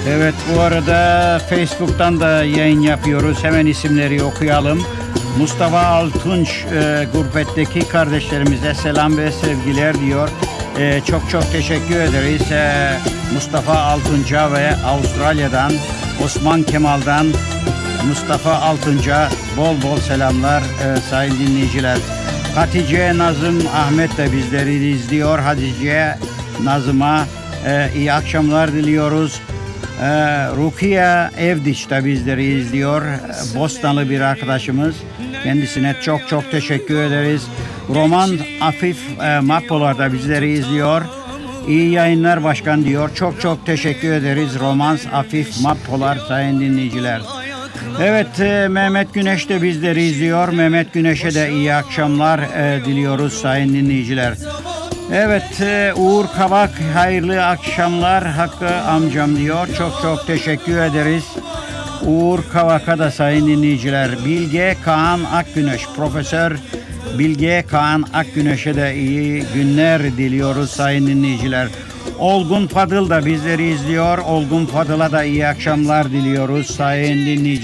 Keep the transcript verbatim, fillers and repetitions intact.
Evet, bu arada Facebook'tan da yayın yapıyoruz. Hemen isimleri okuyalım. Mustafa Altunç, e, gurbetteki kardeşlerimize selam ve sevgiler diyor. E, çok çok teşekkür ederiz. E, Mustafa Altunç'a ve Avustralya'dan, Osman Kemal'dan Mustafa Altunç'a bol bol selamlar e, sayın dinleyiciler. Hatice, Nazım, Ahmet de bizleri izliyor. Hatice, Nazım'a e, iyi akşamlar diliyoruz. Ee, Rukiye Evdiç de bizleri izliyor. Ee, Bostanlı bir arkadaşımız. Kendisine çok çok teşekkür ederiz. Roman Afif e, Makpolar da bizleri izliyor. İyi yayınlar başkan diyor. Çok çok teşekkür ederiz. Roman Afif Makpolar sayın dinleyiciler. Evet, e, Mehmet Güneş de bizleri izliyor. Mehmet Güneş'e de iyi akşamlar e, diliyoruz sayın dinleyiciler. Evet, Uğur Kabak hayırlı akşamlar Hakkı amcam diyor. Çok çok teşekkür ederiz. Uğur Kabak'a da sayın dinleyiciler. Bilge Kaan Akgüneş, Profesör Bilge Kaan Akgüneş'e de iyi günler diliyoruz sayın dinleyiciler. Olgun Fadıl da bizleri izliyor. Olgun Fadıl'a da iyi akşamlar diliyoruz sayın dinleyiciler.